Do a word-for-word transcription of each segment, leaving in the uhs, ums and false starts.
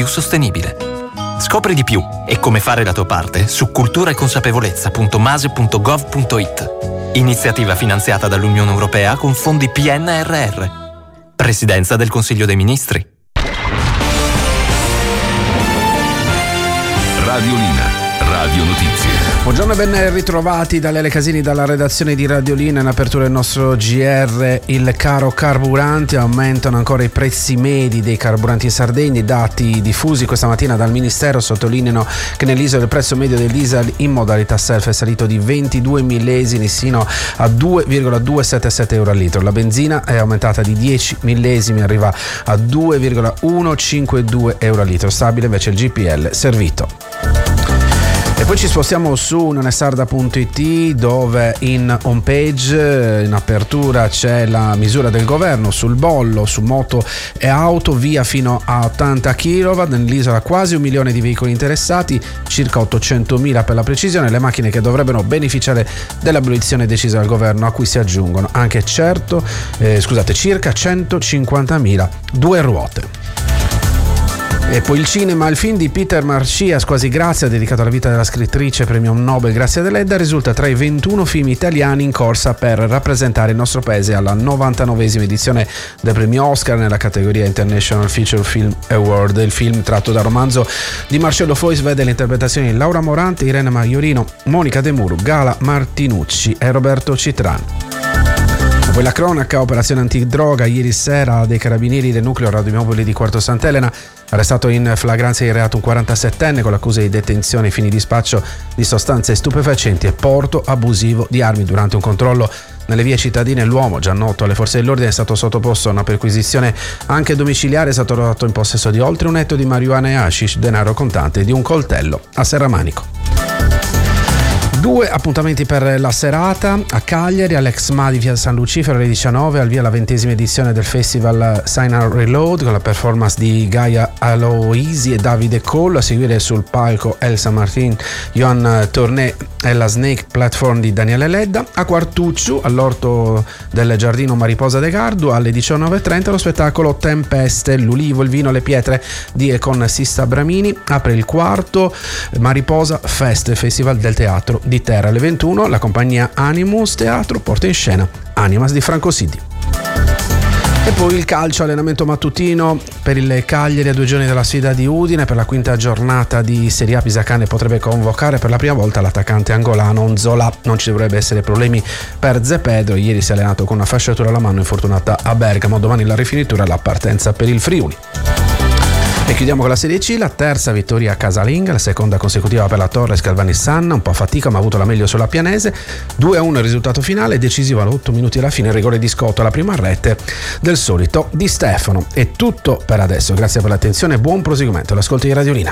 più sostenibile. Scopri di più e come fare la tua parte su cultura e consapevolezza punto mase punto gov punto it. Iniziativa finanziata dall'Unione Europea con fondi P N R R. Presidenza del Consiglio dei Ministri. Radiolina, Radio Notizie. Buongiorno e ben ritrovati da Lele Casini, dalla redazione di Radiolina. In apertura del nostro G R, il caro carburanti. Aumentano ancora i prezzi medi dei carburanti in Sardegna. I dati diffusi questa mattina dal Ministero sottolineano che nell'isola il prezzo medio del diesel in modalità self è salito di ventidue millesimi sino a due virgola duecentosettantasette euro al litro. La benzina è aumentata di dieci millesimi, arriva a due virgola centocinquantadue euro al litro. Stabile invece il G P L servito. E poi ci spostiamo su unanesarda punto it, dove in home page, in apertura, c'è la misura del governo sul bollo su moto e auto, via fino a ottanta chilowatt. Nell'isola quasi un milione di veicoli interessati, circa ottocentomila per la precisione, le macchine che dovrebbero beneficiare dell'abolizione decisa dal governo, a cui si aggiungono anche certo, eh, scusate, circa centocinquantamila due ruote. E poi il cinema, il film di Peter Marcias, Quasi Grazia, dedicato alla vita della scrittrice premio Nobel Grazia Deledda, risulta tra i ventuno film italiani in corsa per rappresentare il nostro paese alla novantanovesima edizione del premio Oscar nella categoria International Feature Film Award. Il film, tratto dal romanzo di Marcello Fois, vede le interpretazioni di Laura Morante, Irene Maiorino, Monica De Muro, Gala Martinucci e Roberto Citrani. Poi la cronaca, operazione antidroga ieri sera dei carabinieri del nucleo radiomobili di Quarto Sant'Elena. Arrestato in flagranza di reato un quarantasettenne con l'accusa di detenzione ai fini di spaccio di sostanze stupefacenti e porto abusivo di armi. Durante un controllo nelle vie cittadine, l'uomo, già noto alle forze dell'ordine, è stato sottoposto a una perquisizione anche domiciliare. È stato trovato in possesso di oltre un etto di marijuana e hashish, denaro contante e di un coltello a serramanico. Due appuntamenti per la serata a Cagliari, all'ex M A di via San Lucifero alle diciannove, al via la ventesima edizione del festival Sign and Reload con la performance di Gaia Aloisi e Davide Cole. A seguire sul palco Elsa Martin, Johan Tourné e la Snake Platform di Daniele Ledda. A Quartucciu, all'orto del giardino Mariposa de Gardu, alle diciannove e trenta lo spettacolo Tempeste, l'ulivo, il vino, le pietre di e con Sista Bramini. Apre il quarto Mariposa Fest, Festival del Teatro di Terra. Alle ventuno la compagnia Animus Teatro porta in scena Animas di Franco Sidi. E poi il calcio, allenamento mattutino per il Cagliari a due giorni dalla sfida di Udine. Per la quinta giornata di Serie A Pisacane potrebbe convocare per la prima volta l'attaccante angolano Nzola. Non ci dovrebbe essere problemi per Zepedro, ieri si è allenato con una fasciatura alla mano infortunata a Bergamo. Domani la rifinitura e la partenza per il Friuli. E chiudiamo con la Serie C, la terza vittoria casalinga, la seconda consecutiva per la Torres Calvanissanna, un po' a fatica ma ha avuto la meglio sulla Pianese. due a uno il risultato finale, decisivo a otto minuti alla fine, il rigore di Scotto alla prima rete del solito Di Stefano. È tutto per adesso, grazie per l'attenzione e buon proseguimento all'ascolto di Radiolina.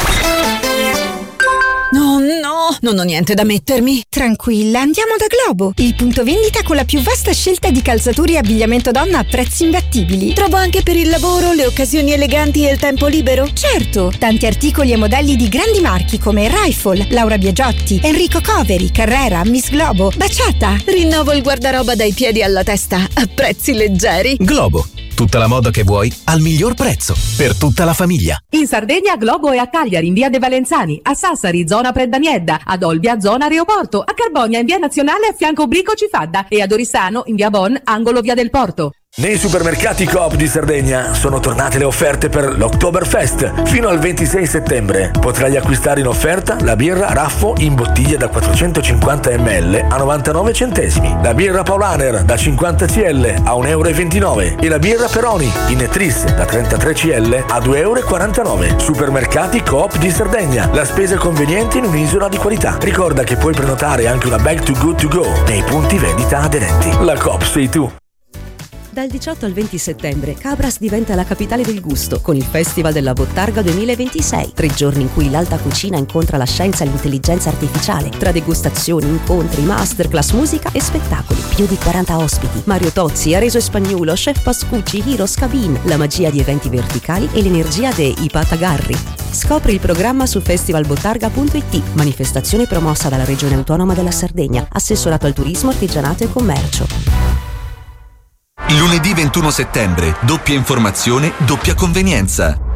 No, no, non ho niente da mettermi. Tranquilla, andiamo da Globo, il punto vendita con la più vasta scelta di calzature e abbigliamento donna a prezzi imbattibili. Trovo anche per il lavoro, le occasioni eleganti e il tempo libero? Certo, tanti articoli e modelli di grandi marchi come Rifle, Laura Biagiotti, Enrico Coveri, Carrera, Miss Globo, Baciata. Rinnovo il guardaroba dai piedi alla testa a prezzi leggeri. Globo, tutta la moda che vuoi al miglior prezzo per tutta la famiglia. In Sardegna Globo è a Cagliari in via De Valenzani, a Sassari zona Preddaniedda, ad Olbia zona Aeroporto, a Carbonia in via Nazionale a fianco Brico Cifadda e ad Oristano in via Bon angolo via del Porto. Nei supermercati Coop di Sardegna sono tornate le offerte per l'Oktoberfest. Fino al ventisei settembre potrai acquistare in offerta la birra Raffo in bottiglia da quattrocentocinquanta millilitri a novantanove centesimi, la birra Paulaner da cinquanta centilitri a un euro e ventinove e la birra Peroni in Tris da trentatré centilitri a due euro e quarantanove. Supermercati Coop di Sardegna, la spesa è conveniente in un'isola di qualità. Ricorda che puoi prenotare anche una bag to good to go nei punti vendita aderenti. La Coop sei tu. Dal diciotto al venti settembre Cabras diventa la capitale del gusto con il Festival della Bottarga duemilaventisei. Tre giorni in cui l'alta cucina incontra la scienza e l'intelligenza artificiale. Tra degustazioni, incontri, masterclass, musica e spettacoli. Più di quaranta ospiti. Mario Tozzi, Areso Spagnuolo, Chef Pascucci, Hiro Scabin. La magia di eventi verticali e l'energia dei Ipatagarri. Scopri il programma su festival bottarga punto it. Manifestazione promossa dalla Regione Autonoma della Sardegna. Assessorato al turismo, artigianato e commercio. Lunedì ventuno settembre, doppia informazione, doppia convenienza.